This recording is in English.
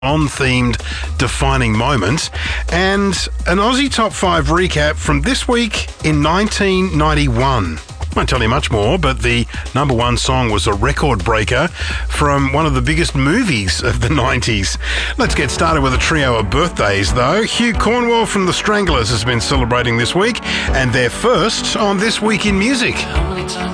on-themed defining moment, and an Aussie Top 5 recap from this week in 1991. Won't tell you much more, but the number one song was a record breaker from one of the biggest movies of the 90s. Let's get started with a trio of birthdays, though. Hugh Cornwell from The Stranglers has been celebrating this week, and they're first on This Week in Music.